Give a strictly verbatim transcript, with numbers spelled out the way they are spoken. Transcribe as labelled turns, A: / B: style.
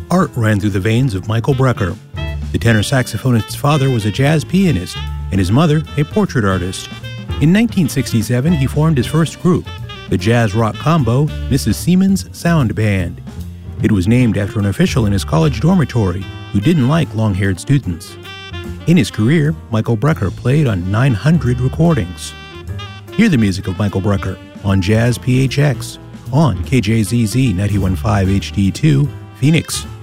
A: Art ran through the veins of Michael Brecker. The tenor saxophonist's father was a jazz pianist, and his mother a portrait artist. In nineteen sixty-seven, he formed his first group, the jazz rock combo Missus Siemens Sound Band. It was named after an official in his college dormitory who didn't like long-haired students. In his career, Michael Brecker played on nine hundred recordings. Hear the music of Michael Brecker on Jazz P H X on K J Z Z ninety-one point five H D two, Phoenix.